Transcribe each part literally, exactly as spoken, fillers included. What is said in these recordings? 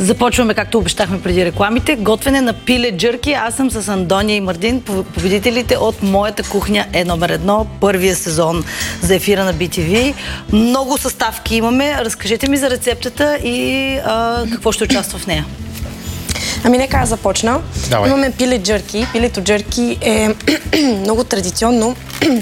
Започваме, както обещахме преди рекламите, готвене на пиле джърки. Аз съм с Андония и Мардин, победителите от Моята кухня е номер едно, първия сезон за ефира на би ти ви. Много съставки имаме. Разкажете ми за рецептата и а, какво ще участва в нея. Ами нека аз започна. Давай. Имаме пиле джърки. Пилето джърки е много традиционно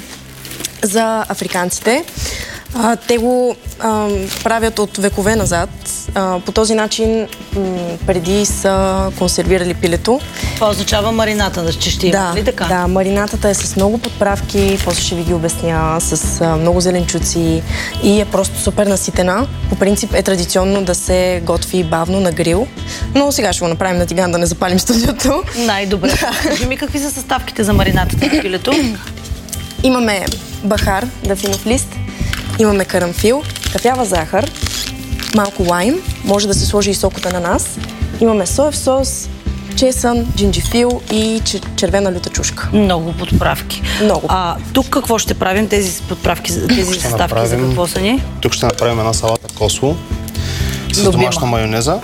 за африканците. А, те го а, правят от векове назад. А, по този начин м, преди са консервирали пилето. Това означава марината, че ще има, Да, ли така? да, маринатата е с много подправки, после ще ви ги обясня, с а, много зеленчуци и е просто супер наситена. По принцип е традиционно да се готви бавно на грил, но сега ще го направим на тиган, да не запалим студиото. Най-добре. Кажи ми какви са съставките за маринатата на пилето? Имаме бахар, дафинов лист, имаме карамфил, кафява захар, малко лайм, може да се сложи и сок от ананас. Имаме соев сос, чесън, джинджифил и червена люта чушка. Много подправки. Много. А тук какво ще правим? Тези подправки, тези Ще съставки направим... за какво са ни? Тук ще направим една салата косло с Любима. домашна майонеза.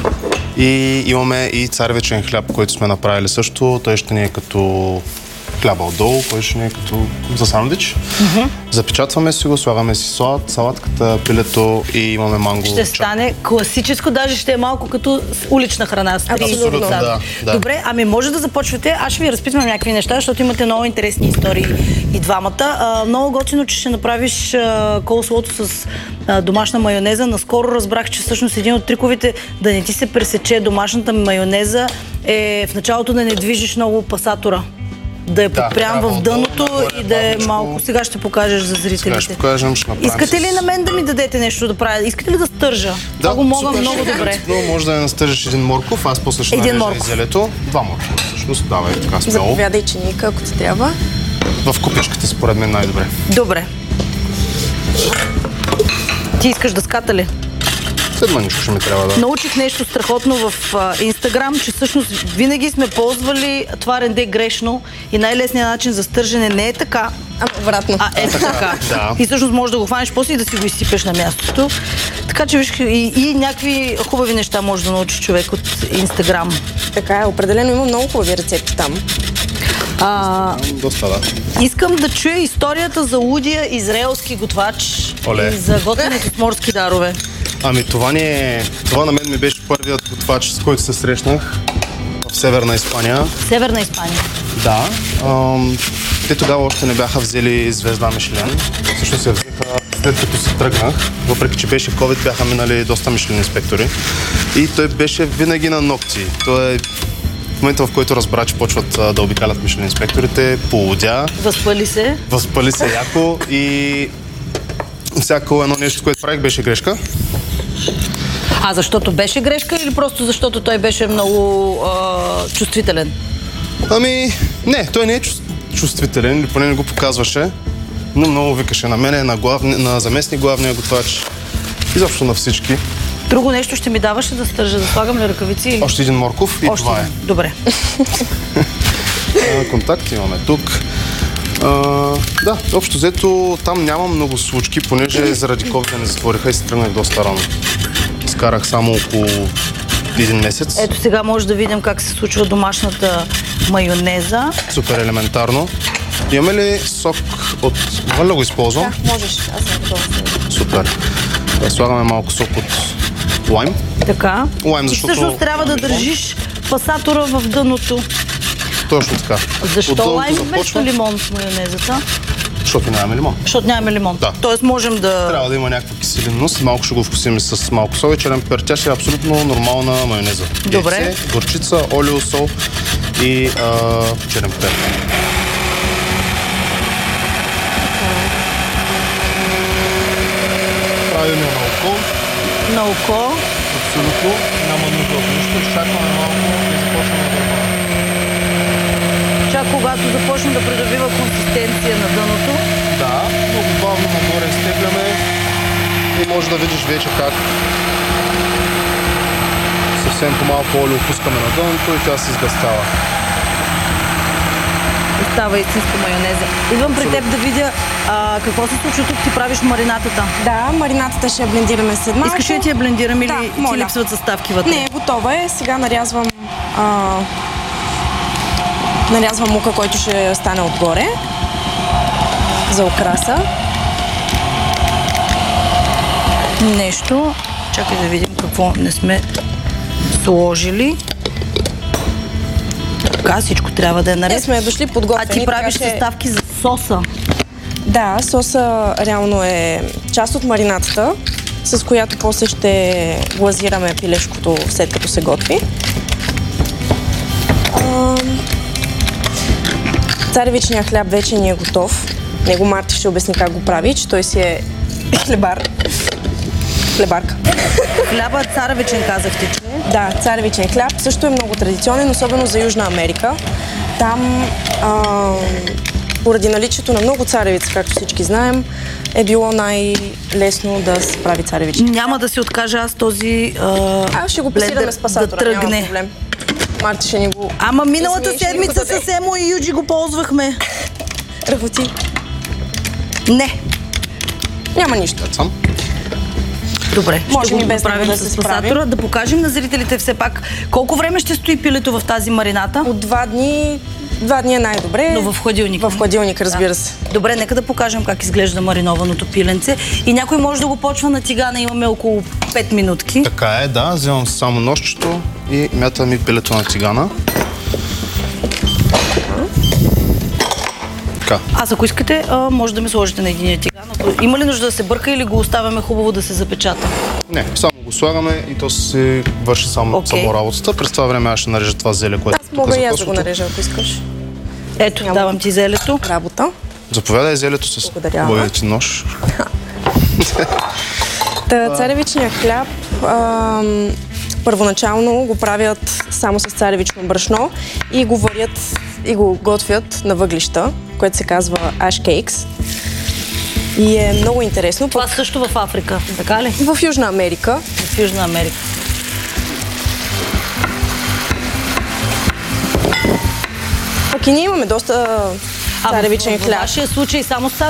И имаме и царевичен хляб, който сме направили също. Той ще ни е като хляба отдолу, който ще ни е като за сандвич. Mm-hmm. Запечатваме си го, слагаме си салат, салатката, пилето и имаме манго. Ще стане класическо, даже ще е малко като улична храна. С три Абсолютно, да, да. Добре, ами може да започвате. Аз ще ви разпитвам някакви неща, защото имате много интересни истории и двамата. А, много готино, че ще направиш а, колслото с а, домашна майонеза. Наскоро разбрах, че всъщност един от триковите да не ти се пресече домашната майонеза е в началото да не движиш много пасатора. Да е подпрям да, в дъното да, и да е да, малко. Сега ще покажеш за зрителите. Сега ще покажем, ще направим. Искате ли с... на мен да ми дадете нещо да правя? Искате ли да стържа? Да, Това го мога супер, много ще добре. е. Може да не настържиш един морков, аз после ще Един нарежа морков. и зелето. Два моркова, всъщност. Давай, така смело. Заповядай чиника, ако ти трябва. В купичката, според мен, най-добре. Добре. Ти искаш да ската ли? След мъничко ще ми трябва да... Научих нещо страхотно в Инстаграм, че всъщност винаги сме ползвали това ренде грешно и най-лесният начин за стържене не е така, А, обратно. а е така. Да. И всъщност можеш да го хванеш после и да си го изсипеш на мястото. Така че виж, и, и някакви хубави неща може да научи човек от Инстаграм. Така е, определено има много хубави рецепти там. А, Доста, да. искам да чуя историята за лудия израелски готвач Оле. и за готвенето с морски дарове. Ами това ни е... Това на мен ми беше първият готвач, с който се срещнах в Северна Испания. Северна Испания. Да. Ам, те тогава още не бяха взели звезда Мишлен. Всъщност я взеха след като се тръгнах. Въпреки че беше ковид, бяха минали доста Мишлен инспектори. И той беше винаги на ногти. Той е в момента, в който разбра, че почват а, да обикалят Мишлен инспекторите, полудя, Възпали се. възпали се яко и всяко едно нещо, което правих, беше грешка. А защото беше грешка или просто защото той беше много а, чувствителен? Ами, не, той не е чувс- чувствителен, или поне не го показваше, но много викаше на мене, на, главни, на заместник главния готвач, изобщо на всички. Друго нещо ще ми даваш да стържа, да слагам ли ръкавици? Или... Още един морков и Още това е. един. Добре. А, контакт имаме тук. А, да, общо взето там няма много случки, понеже заради ковид не затвориха и се тръгнах доста рано. Скарах само около един месец. Ето сега може да видим как се случва домашната майонеза. Супер елементарно. Имаме ли сок от... Мога ли да го използвам? Да, можеш. Аз съм готова. Супер. Слагаме малко сок от лайм. Така. Лайм, И защото... всъщност трябва да държиш пасатора в дъното. Точно така. Защо Отдолу лайм започва, вместо лимон в майонезата? Защото нямаме лимон. Защото нямаме лимон. Да. Тоест можем да... Трябва да има някаква киселинност. Малко ще го вкусим с малко сол и черен перец. Тя ще е абсолютно нормална майонеза. Добре. Яйце, горчица, олио, сол и а, черен перец. Правим на око. На око. Абсолютно. Няма нужда от нищо. Изчакваме малко и започваме да върваме. Чак когато започне да придобива консистенция на дъното. Да, много бавно нагоре изтегляме и може да видиш вече как съвсем по малко олио пускаме на дъното и тя се изгъстява. става истинско майонеза. Идвам при теб да видя а, какво се случва тук. Ти правиш маринатата. Да, маринатата ще я блендираме след малко. Искаш ли да ти я блендирам или Да, ти моля. липсват съставки вътре? Не, готова е. Сега нарязвам а, нарязвам лука, който ще стане отгоре за украса. Нещо. Чакай да видим какво не сме сложили. Така, всичко трябва да е наред. Ние сме дошли А подготвени. ти правиш така че- съставки за соса. Да, соса реално е част от маринатата, с която после ще глазираме пилешкото след като се готви. Ам, Царевичният хляб вече ни е готов. Него Марти ще обясни как го прави, че той си е хлебар. Хлебарка. Хляба е царевичен, казахте, че е. Да, царевичен хляб също е много традиционен, особено за Южна Америка. Там, а, поради наличието на много царевица, както всички знаем, е било най-лесно да се прави царевичен. Няма да си откажа аз този а, А, ще го блендър пасираме с пасатора, да няма тръгне. проблем. Марти ще ни го... Ама миналата Извини, ще ни го седмица даде. с Емо и Юджи го ползвахме. Работи. Не. Няма нищо. Сам. Добре, Можем ще и го без направим него да с се пасатора. справим. Да покажем на зрителите все пак колко време ще стои пилето в тази марината. От два дни... Два дни е най-добре. Но в хладилник. В хладилник, разбира Да. се. Добре, нека да покажем как изглежда маринованото пиленце. И някой може да го почва на тигана. Имаме около пет минутки. Така е, да. Вземам само ножчето и мятам и пилето на тигана. Така. Аз, ако искате, а, може да ми сложите на единия тиган. Ако има ли нужда да се бърка или го оставяме хубаво да се запечата? Не, само го слагаме и то се върши само, Окей. само работата. През това време аз ще нарежа това зеле, което Аз е тук мога за и аз да го косото. нарежа, ако искаш. Ето, Няма. давам ти зелето. Работа. Заповядай зелето с Благодаря. хубавия ти нож. Та, царевичният хляб ам, първоначално го правят само с царевично брашно и го варят и го готвят на въглища, което се казва ash cakes. И е много интересно. Това също в Африка, така ли? В Южна Америка. В Южна Америка. Пък и ние имаме доста А царевичен в, в хляб. вашия случай само с царевичен